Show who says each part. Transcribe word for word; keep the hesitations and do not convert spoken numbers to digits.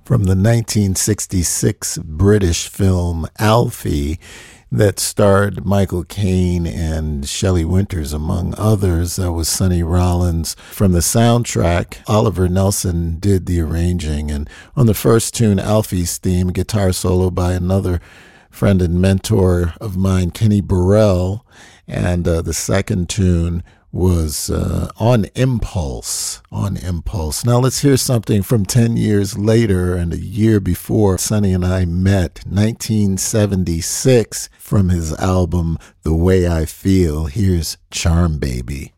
Speaker 1: from the nineteen sixty-six British film Alfie that starred Michael Caine and Shelley Winters, among others. That was Sonny Rollins. From the soundtrack, Oliver Nelson did the arranging. And on the first tune, Alfie's theme, guitar solo by another friend and mentor of mine, Kenny Burrell. And uh, the second tune was uh, On Impulse, On Impulse. Now let's hear something from ten years later and a year before Sonny and I met, nineteen seventy-six, from his album The Way I Feel. Here's Charm Baby.